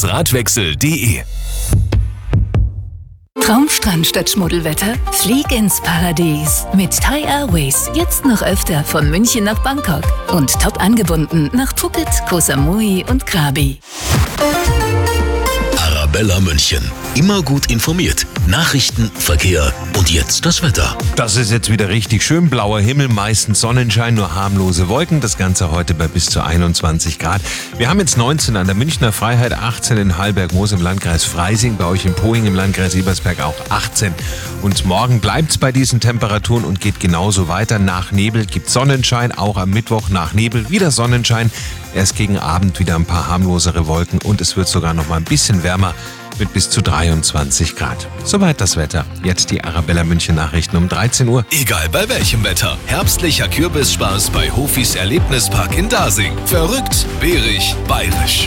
Radwechsel.de. Traumstrand statt Schmuddelwetter? Flieg ins Paradies. Mit Thai Airways jetzt noch öfter von München nach Bangkok. Und top angebunden nach Phuket, Koh Samui und Krabi. Arabella München. Immer gut informiert. Nachrichten, Verkehr und jetzt das Wetter. Das ist jetzt wieder richtig schön. Blauer Himmel, meistens Sonnenschein, nur harmlose Wolken. Das Ganze heute bei bis zu 21 Grad. Wir haben jetzt 19 an der Münchner Freiheit, 18 in Hallberg-Moos im Landkreis Freising, bei euch in Pohing im Landkreis Ebersberg auch 18. Und morgen bleibt's bei diesen Temperaturen und geht genauso weiter. Nach Nebel gibt Sonnenschein, auch am Mittwoch nach Nebel wieder Sonnenschein. Erst gegen Abend wieder ein paar harmlosere Wolken und es wird sogar noch mal ein bisschen wärmer mit bis zu 23 Grad. Soweit das Wetter. Jetzt die Arabella München Nachrichten um 13 Uhr. Egal bei welchem Wetter. Herbstlicher Kürbisspaß bei Hofis Erlebnispark in Dasing. Verrückt, bärig, bayerisch.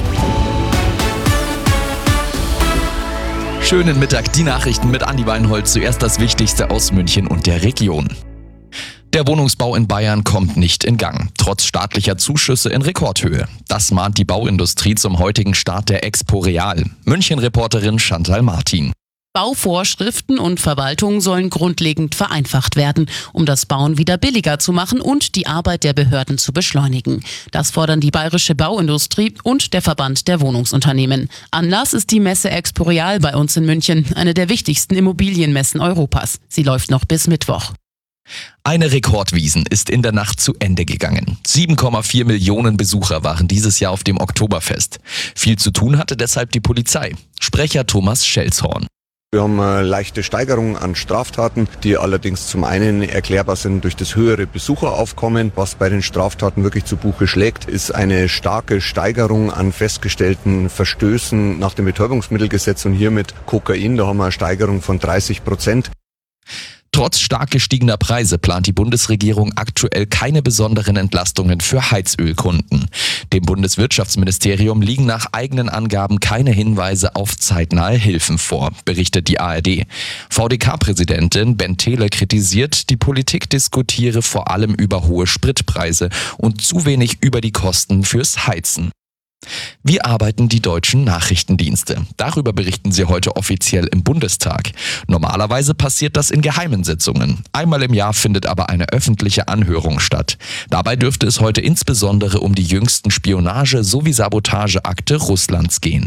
Schönen Mittag, die Nachrichten mit Andi Weinholz. Zuerst das Wichtigste aus München und der Region. Der Wohnungsbau in Bayern kommt nicht in Gang, trotz staatlicher Zuschüsse in Rekordhöhe. Das mahnt die Bauindustrie zum heutigen Start der Expo Real. München-Reporterin Chantal Martin. Bauvorschriften und Verwaltung sollen grundlegend vereinfacht werden, um das Bauen wieder billiger zu machen und die Arbeit der Behörden zu beschleunigen. Das fordern die bayerische Bauindustrie und der Verband der Wohnungsunternehmen. Anlass ist die Messe Expo Real bei uns in München, eine der wichtigsten Immobilienmessen Europas. Sie läuft noch bis Mittwoch. Eine Rekordwiesn ist in der Nacht zu Ende gegangen. 7,4 Millionen Besucher waren dieses Jahr auf dem Oktoberfest. Viel zu tun hatte deshalb die Polizei. Sprecher Thomas Schelzhorn. Wir haben eine leichte Steigerung an Straftaten, die allerdings zum einen erklärbar sind durch das höhere Besucheraufkommen. Was bei den Straftaten wirklich zu Buche schlägt, ist eine starke Steigerung an festgestellten Verstößen nach dem Betäubungsmittelgesetz und hier mit Kokain. Da haben wir eine Steigerung von 30%. Trotz stark gestiegener Preise plant die Bundesregierung aktuell keine besonderen Entlastungen für Heizölkunden. Dem Bundeswirtschaftsministerium liegen nach eigenen Angaben keine Hinweise auf zeitnahe Hilfen vor, berichtet die ARD. VDK-Präsidentin Ben Thele kritisiert, die Politik diskutiere vor allem über hohe Spritpreise und zu wenig über die Kosten fürs Heizen. Wie arbeiten die deutschen Nachrichtendienste? Darüber berichten sie heute offiziell im Bundestag. Normalerweise passiert das in geheimen Sitzungen. Einmal im Jahr findet aber eine öffentliche Anhörung statt. Dabei dürfte es heute insbesondere um die jüngsten Spionage- sowie Sabotageakte Russlands gehen.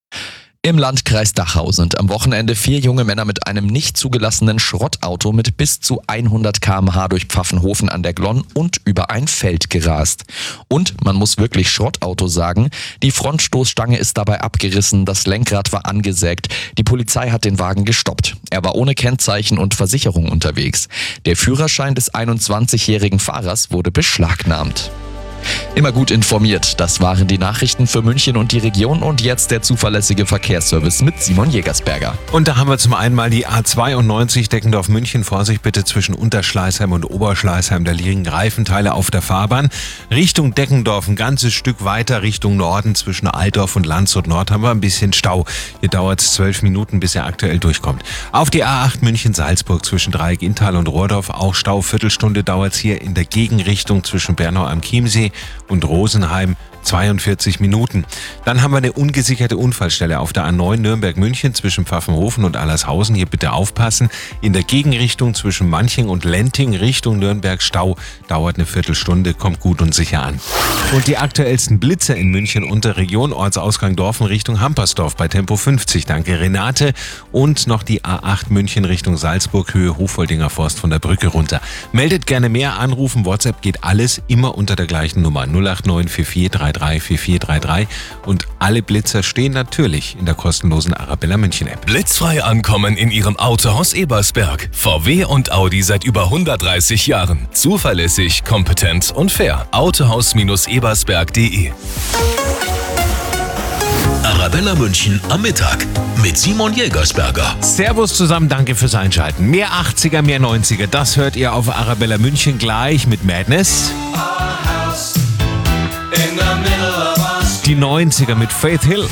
Im Landkreis Dachau sind am Wochenende 4 junge Männer mit einem nicht zugelassenen Schrottauto mit bis zu 100 km/h durch Pfaffenhofen an der Glonn und über ein Feld gerast. Und man muss wirklich Schrottauto sagen, die Frontstoßstange ist dabei abgerissen, das Lenkrad war angesägt, die Polizei hat den Wagen gestoppt. Er war ohne Kennzeichen und Versicherung unterwegs. Der Führerschein des 21-jährigen Fahrers wurde beschlagnahmt. Immer gut informiert, das waren die Nachrichten für München und die Region und jetzt der zuverlässige Verkehrsservice mit Simon Jägersberger. Und da haben wir zum einen mal die A92 Deckendorf-München. Vorsicht bitte zwischen Unterschleißheim und Oberschleißheim. Da liegen Reifenteile auf der Fahrbahn. Richtung Deckendorf ein ganzes Stück weiter Richtung Norden. Zwischen Altdorf und Landshut Nord haben wir ein bisschen Stau. Hier dauert es 12 Minuten, bis er aktuell durchkommt. Auf die A8 München-Salzburg zwischen Dreieck Inntal und Rohrdorf auch Stau. Viertelstunde dauert es hier in der Gegenrichtung zwischen Bernau am Chiemsee und Rosenheim 42 Minuten. Dann haben wir eine ungesicherte Unfallstelle auf der A9 Nürnberg-München zwischen Pfaffenhofen und Allershausen. Hier bitte aufpassen. In der Gegenrichtung zwischen Manching und Lenting Richtung Nürnberg Stau. Dauert eine Viertelstunde, kommt gut und sicher an. Und die aktuellsten Blitzer in München und der Region, Ortsausgang Dorfen Richtung Hampersdorf bei Tempo 50. Danke Renate. Und noch die A8 München Richtung Salzburg, Höhe Hoffoldinger Forst von der Brücke runter. Meldet gerne mehr, anrufen, WhatsApp geht alles immer unter der gleichen Nummer 089 4433 4433 und alle Blitzer stehen natürlich in der kostenlosen Arabella München App. Blitzfrei ankommen in Ihrem Autohaus Ebersberg. VW und Audi seit über 130 Jahren. Zuverlässig, kompetent und fair. Autohaus-ebersberg.de. Arabella München am Mittag mit Simon Jägersberger. Servus zusammen, danke fürs Einschalten. Mehr 80er, mehr 90er, das hört ihr auf Arabella München gleich mit Madness. Die 90er mit Faith Hill.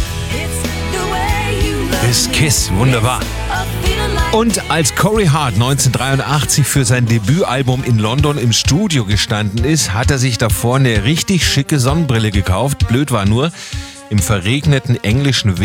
This Kiss, wunderbar. Und als Corey Hart 1983 für sein Debütalbum in London im Studio gestanden ist, hat er sich davor eine richtig schicke Sonnenbrille gekauft. Blöd war nur, im verregneten englischen